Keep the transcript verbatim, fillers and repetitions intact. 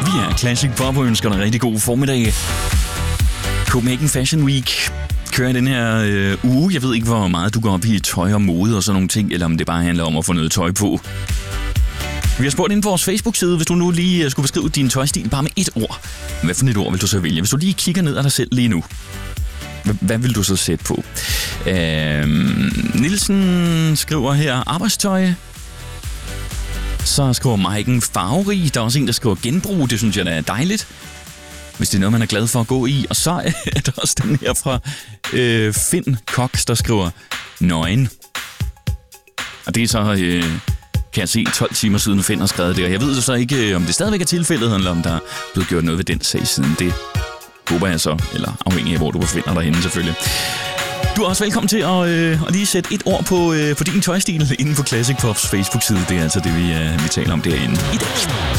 Vi er Classic Pop og ønsker dig rigtig god formiddag. Copenhagen Fashion Week kører den her øh, uge. Jeg ved ikke, hvor meget du går op i tøj og mode og sådan nogle ting, eller om det bare handler om at få noget tøj på. Vi har spurgt ind på vores Facebook-side, hvis du nu lige skulle beskrive din tøjstil bare med et ord. Hvad for et ord vil du så vælge? Hvis du lige kigger ned af dig selv lige nu, hvad vil du så sætte på? Øh, Nielsen skriver her arbejdstøj. Så skriver Maiken farverig. Der er også en, der skriver genbrug. Det synes jeg, der er dejligt, hvis det er noget, man er glad for at gå i. Og så er der også den her fra øh, Finn Cox, der skriver nøgen. Og det er så, øh, kan jeg se, tolv timer siden Finn har skrevet det. Og jeg ved så ikke, om det stadigvæk er tilfældet, eller om der er blevet gjort noget ved den sag siden. Det håber jeg så, eller afhængig af, hvor du befinder dig henne selvfølgelig. Du er også velkommen til at, øh, at lige sætte et ord på, øh, på din tøjstil inde på Classic Pops Facebook-side. Det er altså det, vi, øh, vi taler om derinde i dag.